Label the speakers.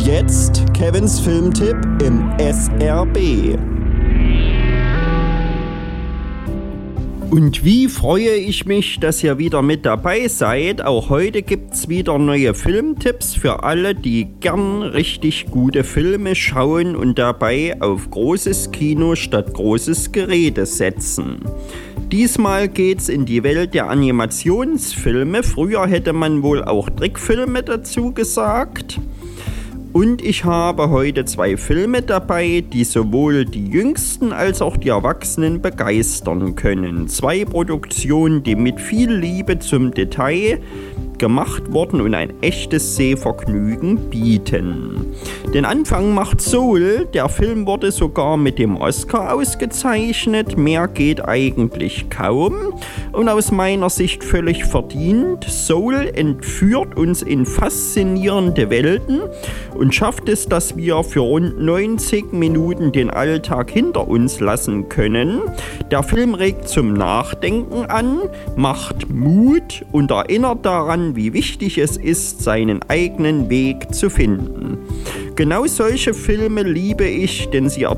Speaker 1: Jetzt Kevins Filmtipp im SRB. Und wie freue ich mich, dass ihr wieder mit dabei seid. Auch heute gibt's wieder neue Filmtipps für alle, die gern richtig gute Filme schauen und dabei auf großes Kino statt großes Gerede setzen. Diesmal geht's in die Welt der Animationsfilme. Früher hätte man wohl auch Trickfilme dazu gesagt. Und ich habe heute 2 Filme dabei, die sowohl die Jüngsten als auch die Erwachsenen begeistern können. 2 Produktionen, die mit viel Liebe zum Detail gemacht wurden und ein echtes Sehvergnügen bieten. Den Anfang macht Soul. Der Film wurde sogar mit dem Oscar ausgezeichnet. Mehr geht eigentlich kaum und aus meiner Sicht völlig verdient. Soul entführt uns in faszinierende Welten und schafft es, dass wir für rund 90 Minuten den Alltag hinter uns lassen können. Der Film regt zum Nachdenken an, macht Mut und erinnert daran, wie wichtig es ist, seinen eigenen Weg zu finden. Genau solche Filme liebe ich, denn sie